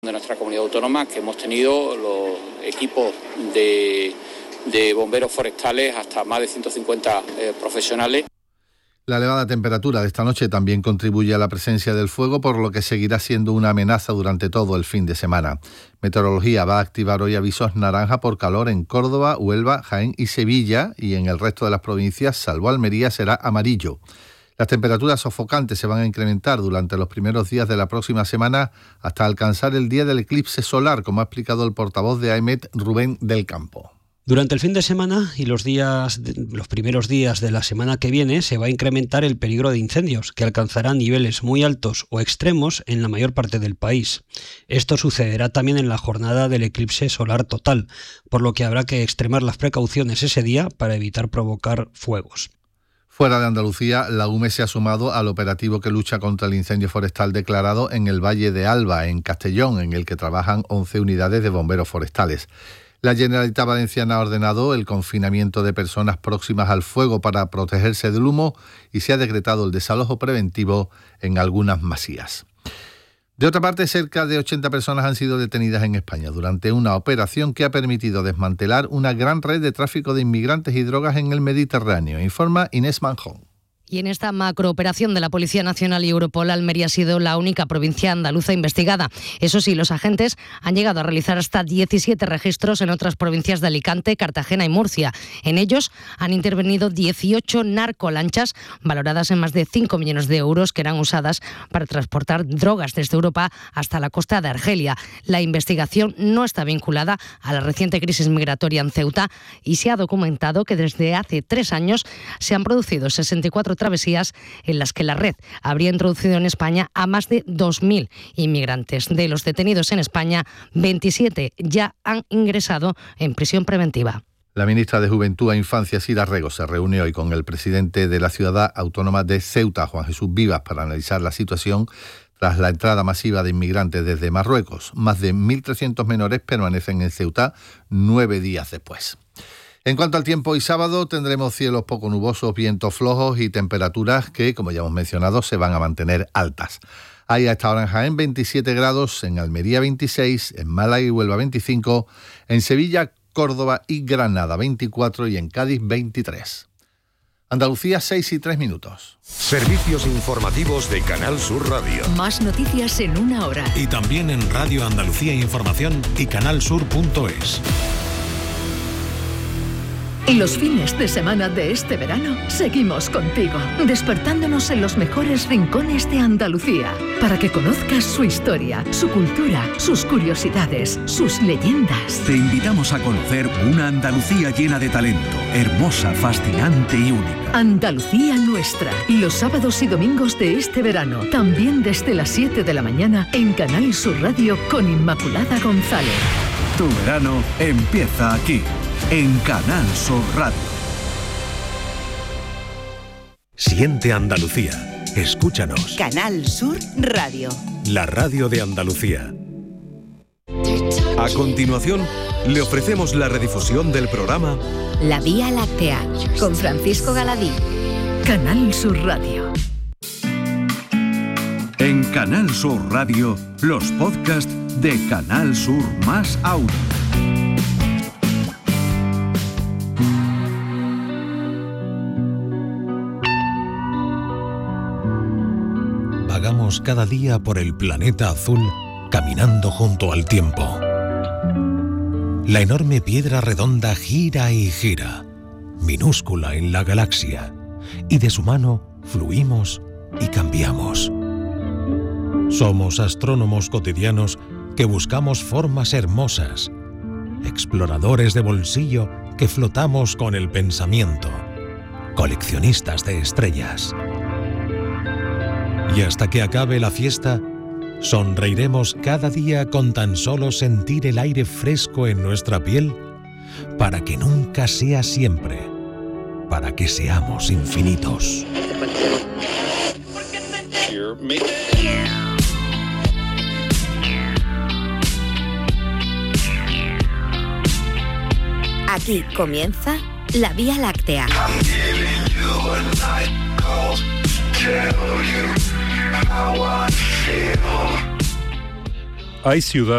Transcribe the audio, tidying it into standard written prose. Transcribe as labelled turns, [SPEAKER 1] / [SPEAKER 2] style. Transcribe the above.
[SPEAKER 1] de nuestra comunidad autónoma, que hemos tenido los equipos de bomberos forestales hasta más de 150 profesionales.
[SPEAKER 2] La elevada temperatura de esta noche también contribuye a la presencia del fuego, por lo que seguirá siendo una amenaza durante todo el fin de semana. Meteorología va a activar hoy avisos naranja por calor en Córdoba, Huelva, Jaén y Sevilla, y en el resto de las provincias, salvo Almería, será amarillo. Las temperaturas sofocantes se van a incrementar durante los primeros días de la próxima semana hasta alcanzar el día del eclipse solar, como ha explicado el portavoz de AEMET, Rubén del Campo.
[SPEAKER 3] Durante el fin de semana y los primeros días de la semana que viene se va a incrementar el peligro de incendios, que alcanzarán niveles muy altos o extremos en la mayor parte del país. Esto sucederá también en la jornada del eclipse solar total, por lo que habrá que extremar las precauciones ese día para evitar provocar fuegos.
[SPEAKER 2] Fuera de Andalucía, la UME se ha sumado al operativo que lucha contra el incendio forestal declarado en el Valle de Alba, en Castellón, en el que trabajan 11 unidades de bomberos forestales. La Generalitat Valenciana ha ordenado el confinamiento de personas próximas al fuego para protegerse del humo y se ha decretado el desalojo preventivo en algunas masías. De otra parte, cerca de 80 personas han sido detenidas en España durante una operación que ha permitido desmantelar una gran red de tráfico de inmigrantes y drogas en el Mediterráneo, informa Inés Manjón.
[SPEAKER 4] Y en esta macrooperación de la Policía Nacional y Europol, Almería ha sido la única provincia andaluza investigada. Eso sí, los agentes han llegado a realizar hasta 17 registros en otras provincias de Alicante, Cartagena y Murcia. En ellos han intervenido 18 narcolanchas valoradas en más de 5 millones de euros que eran usadas para transportar drogas desde Europa hasta la costa de Argelia. La investigación no está vinculada a la reciente crisis migratoria en Ceuta y se ha documentado que desde hace 3 años se han producido 64 travesías en las que la red habría introducido en España a más de 2.000 inmigrantes. De los detenidos en España, 27 ya han ingresado en prisión preventiva.
[SPEAKER 2] La ministra de Juventud e Infancia, Sira Rego, se reunió hoy con el presidente de la ciudad autónoma de Ceuta, Juan Jesús Vivas, para analizar la situación tras la entrada masiva de inmigrantes desde Marruecos. Más de 1.300 menores permanecen en Ceuta 9 días después. En cuanto al tiempo, hoy sábado tendremos cielos poco nubosos, vientos flojos y temperaturas que, como ya hemos mencionado, se van a mantener altas. Hay a esta hora en Jaén 27 grados, en Almería 26, en Málaga y Huelva 25, en Sevilla, Córdoba y Granada 24 y en Cádiz 23. Andalucía, 6:03.
[SPEAKER 5] Servicios informativos de Canal Sur Radio.
[SPEAKER 6] Más noticias en 1 hora.
[SPEAKER 5] Y también en Radio Andalucía Información y canalsur.es.
[SPEAKER 6] Y los fines de semana de este verano seguimos contigo, despertándonos en los mejores rincones de Andalucía, para que conozcas su historia, su cultura, sus curiosidades, sus leyendas.
[SPEAKER 7] Te invitamos a conocer una Andalucía llena de talento, hermosa, fascinante y única.
[SPEAKER 6] Andalucía nuestra, los sábados y domingos de este verano, también desde las 7 de la mañana en Canal Sur Radio con Inmaculada González.
[SPEAKER 7] Tu verano empieza aquí, en Canal Sur Radio.
[SPEAKER 5] Siente Andalucía. Escúchanos.
[SPEAKER 8] Canal Sur Radio.
[SPEAKER 5] La radio de Andalucía. A continuación, le ofrecemos la redifusión del programa
[SPEAKER 8] La Vía Láctea, con Francisco Galadí.
[SPEAKER 6] Canal Sur Radio.
[SPEAKER 7] En Canal Sur Radio, los podcasts de Canal Sur más Audio.
[SPEAKER 5] Vagamos cada día por el planeta azul, caminando junto al tiempo. La enorme piedra redonda gira y gira, minúscula en la galaxia, y de su mano fluimos y cambiamos. Somos astrónomos cotidianos que buscamos formas hermosas, exploradores de bolsillo que flotamos con el pensamiento, coleccionistas de estrellas. Y hasta que acabe la fiesta, sonreiremos cada día con tan solo sentir el aire fresco en nuestra piel, para que nunca sea siempre, para que seamos infinitos.
[SPEAKER 8] Aquí comienza La Vía Láctea.
[SPEAKER 9] Hay ciudades